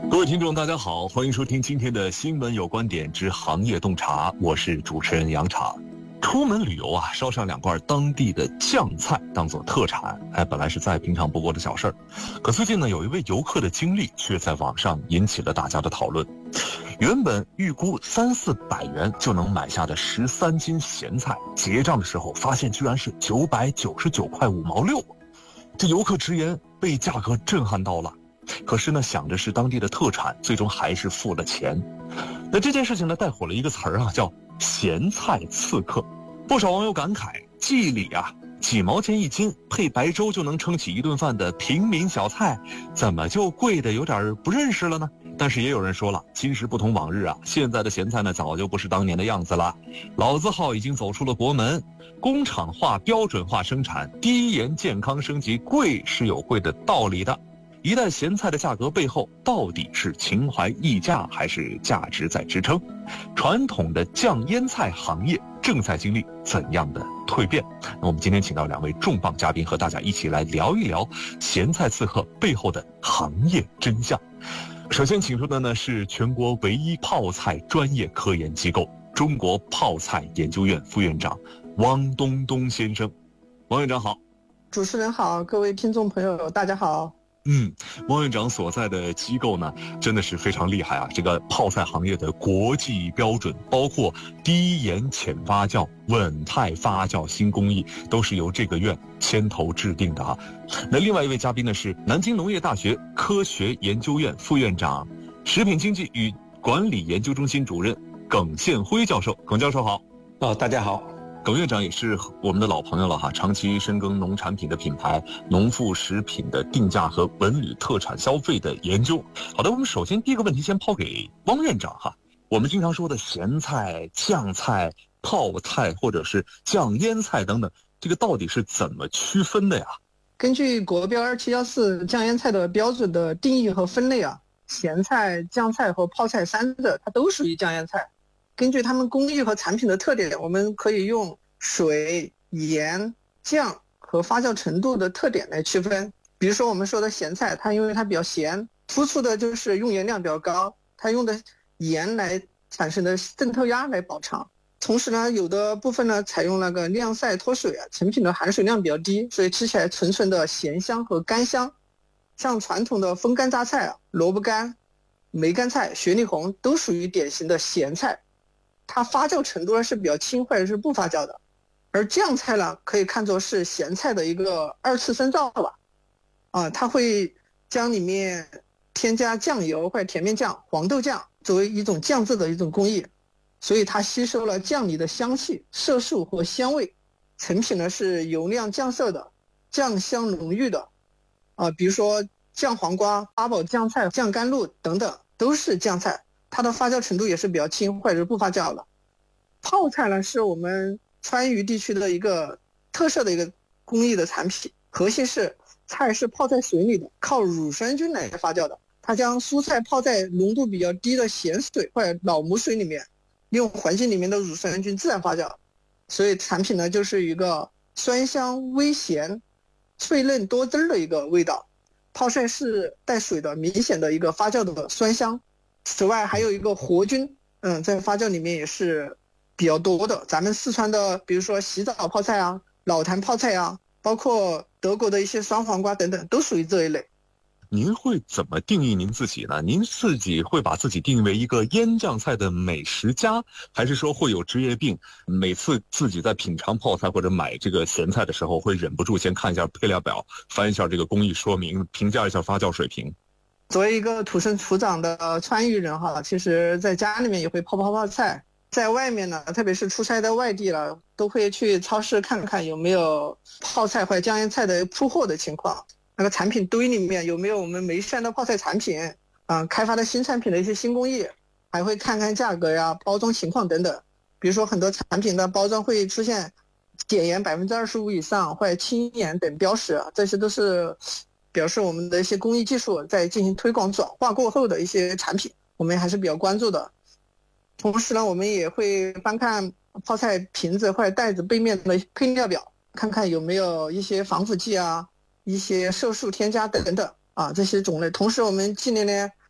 各位听众大家好，欢迎收听今天的新闻有观点之行业洞察，我是主持人杨茶。出门旅游啊，烧上2罐当地的酱菜当做特产，本来是再平常不过的小事儿。可最近呢，有一位游客的经历却在网上引起了大家的讨论。原本预估300-400元就能买下的13斤咸菜，结账的时候发现居然是999块5毛6。这游客直言被价格震撼到了。可是呢，想着是当地的特产，最终还是付了钱。那这件事情呢，带火了一个词儿啊，叫咸菜刺客。不少网友感慨，记忆里啊，几毛钱一斤配白粥就能撑起一顿饭的平民小菜，怎么就贵的有点不认识了呢？但是也有人说了，今时不同往日啊，现在的咸菜呢早就不是当年的样子了，老字号已经走出了国门，工厂化标准化生产，低盐健康升级，贵是有贵的道理的。一袋咸菜的价格背后，到底是情怀溢价还是价值在支撑？传统的酱腌菜行业正在经历怎样的蜕变？那我们今天请到2位重磅嘉宾，和大家一起来聊一聊咸菜刺客背后的行业真相。首先请出的呢是全国唯一泡菜专业科研机构中国泡菜研究院副院长汪东东先生。汪院长好。 主持人好，各位听众朋友大家好。 汪院长所在的机构呢，真的是非常厉害啊！这个泡菜行业的国际标准，包括低盐浅发酵、稳态发酵新工艺，都是由这个院牵头制定的啊。那另外一位嘉宾呢是南京农业大学科学研究院副院长、食品经济与管理研究中心主任耿宪辉教授。耿教授好。 大家好。 耿院长也是我们的老朋友了哈，长期深耕农产品的品牌、农副食品的定价和文旅特产消费的研究。好的，我们首先第一个问题先抛给汪院长哈。我们经常说的咸菜、酱菜、泡菜或者是酱腌菜等等，这个到底是怎么区分的呀？ 根据国标2714酱腌菜的标准的定义和分类啊，咸菜、酱菜和泡菜3者它都属于酱腌菜。根据它们工艺和产品的特点，我们可以用水、盐、酱和发酵程度的特点来区分。比如说我们说的咸菜，它因为它比较咸，突出的就是用盐量比较高，它用的盐来产生的渗透压来保长。同时呢，有的部分呢采用那个晾晒脱水啊，成品的含水量比较低，所以吃起来纯纯的咸香和干香。像传统的风干榨菜啊，萝卜干、梅干菜、雪里红都属于典型的咸菜。它发酵程度呢是比较轻或者是不发酵的，而酱菜呢可以看作是咸菜的一个2次深造吧。它会将里面添加酱油或者甜面酱、黄豆酱作为一种酱制的一种工艺，所以它吸收了酱里的香气、色素和香味，成品呢是油亮酱色的，酱香浓郁的。比如说酱黄瓜、八宝酱菜、酱甘露等等都是酱菜。它的发酵程度也是比较轻或者是不发酵的。泡菜呢是我们川渝地区的一个特色的一个工艺的产品，核心是菜是泡在水里的，靠乳酸菌来发酵的。它将蔬菜泡在浓度比较低的咸水或者老母水里面，利用环境里面的乳酸菌自然发酵，所以产品呢就是一个酸香微咸、脆嫩多汁的一个味道。泡菜是带水的，明显的一个发酵的酸香。此外还有一个活菌，在发酵里面也是比较多的。咱们四川的比如说洗澡泡菜啊、老坛泡菜啊，包括德国的一些酸黄瓜等等，都属于这一类。 您会怎么定义您自己呢？您自己会把自己定义为一个腌酱菜的美食家，还是说会有职业病，每次自己在品尝泡菜或者买这个咸菜的时候，会忍不住先看一下配料表，翻一下这个工艺说明，评价一下发酵水平？ 作为一个土生土长的川渝人哈，其实在家里面也会泡菜，在外面呢，特别是出差到外地了，都会去超市看看有没有泡菜或者酱腌菜的铺货的情况，那个产品堆里面有没有我们梅山的泡菜产品，开发的新产品的一些新工艺，还会看看价格呀、包装情况等等。比如说很多产品的包装会出现减盐25%以上或者轻盐等标识，这些都是表示我们的一些工艺技术在进行推广转化过后的一些产品，我们还是比较关注的。同时呢，我们也会翻看泡菜瓶子或者袋子背面的配料表，看看有没有一些防腐剂啊、一些色素添加等等这些种类。同时我们近年来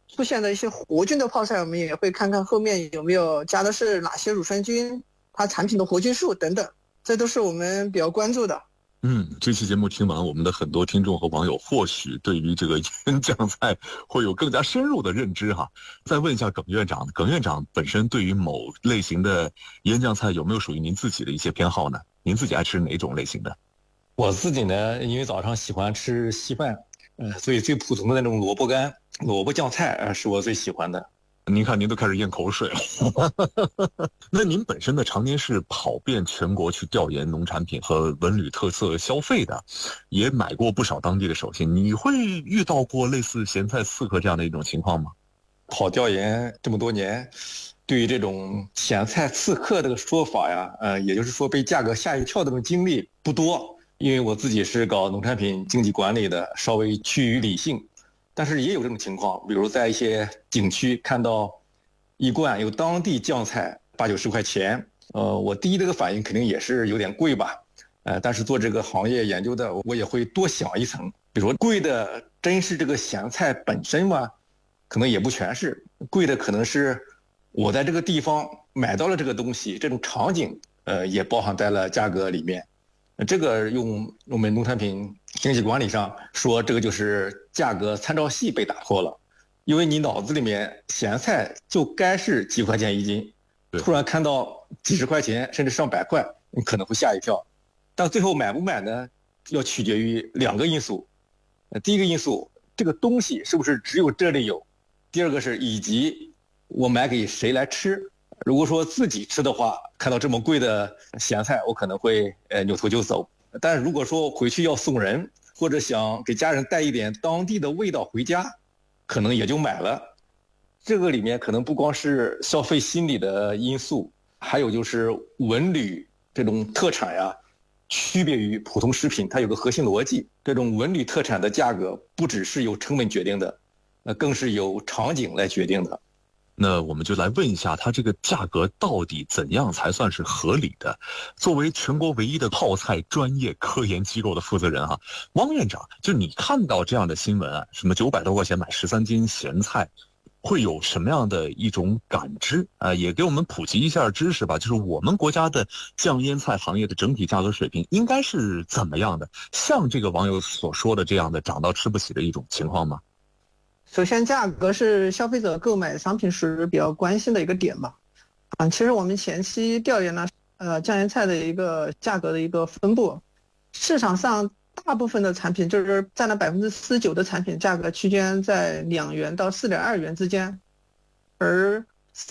出现的一些活菌的泡菜，我们也会看看后面有没有加的是哪些乳酸菌，它产品的活菌数等等，这都是我们比较关注的。 这期节目听完，我们的很多听众和网友或许对于这个腌酱菜会有更加深入的认知哈。再问一下耿院长，耿院长本身对于某类型的腌酱菜有没有属于您自己的一些偏好呢？您自己爱吃哪种类型的？ 我自己呢，因为早上喜欢吃稀饭，所以最普通的那种萝卜干、萝卜酱菜是我最喜欢的。 您看，您都开始咽口水了。那您本身呢，常年是跑遍全国去调研农产品和文旅特色消费的，也买过不少当地的手信。你会遇到过类似咸菜刺客这样的一种情况吗？ 跑调研这么多年，对于这种咸菜刺客这个说法呀，也就是说被价格吓一跳的这种经历不多，因为我自己是搞农产品经济管理的，稍微趋于理性。但是也有这种情况，比如在一些景区看到一罐有当地酱菜80-90块钱，我第一这个反应肯定也是有点贵吧，但是做这个行业研究的，我也会多想一层，比如说贵的真是这个咸菜本身吗？可能也不全是，贵的可能是我在这个地方买到了这个东西，这种场景，也包含在了价格里面。这个用我们农产品经济管理上说，这个就是价格参照系被打破了，因为你脑子里面咸菜就该是几块钱一斤，突然看到几十块钱甚至上100块，你可能会吓一跳。但最后买不买呢，要取决于2个因素。第一个因素，这个东西是不是只有这里有；第二个是以及我买给谁来吃。如果说自己吃的话，看到这么贵的咸菜，我可能会扭头就走。但如果说回去要送人，或者想给家人带一点当地的味道回家，可能也就买了。这个里面可能不光是消费心理的因素，还有就是文旅这种特产呀，区别于普通食品，它有个核心逻辑。这种文旅特产的价格不只是由成本决定的，更是由场景来决定的。 那我们就来问一下，它这个价格到底怎样才算是合理的？作为全国唯一的泡菜专业科研机构的负责人哈，汪院长，就你看到这样的新闻啊，什么900多块钱买13斤咸菜，会有什么样的一种感知啊？也给我们普及一下知识吧。就是我们国家的酱腌菜行业的整体价格水平应该是怎么样的？像这个网友所说的这样的涨到吃不起的一种情况吗？ 首先，价格是消费者购买商品时比较关心的一个点吧。其实我们前期调研了酱腌菜的一个价格的一个分布，市场上大部分的产品就是占了49%的产品价格区间在2元到4.2元之间，而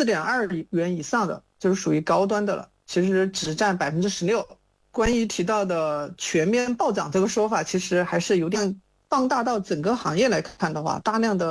4.2元以上的就是属于高端的了，其实只占16%。关于提到的全面暴涨这个说法，其实还是有点放大到整个行业来看的话，大量的